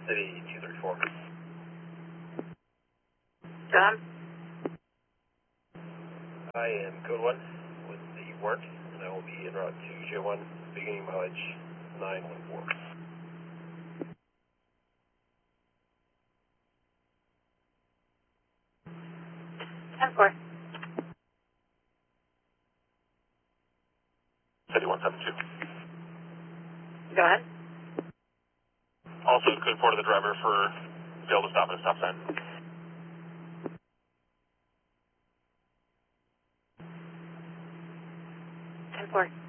City 234. John? I am code 1 with the work, and I will be en route to J1, beginning mileage 914. 10-4. City 172. Go ahead. Also, code 4 to the driver for fail to stop at a stop sign. 10-4.